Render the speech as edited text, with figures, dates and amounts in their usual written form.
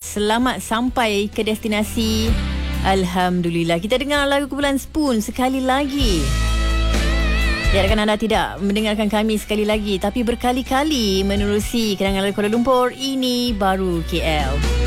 selamat sampai ke destinasi. Alhamdulillah. Kita dengar lagu kumpulan Spoon sekali lagi. Diharapkan anda tidak mendengarkan kami sekali lagi, tapi berkali-kali menerusi kenangan Kuala Lumpur. Ini baru KL.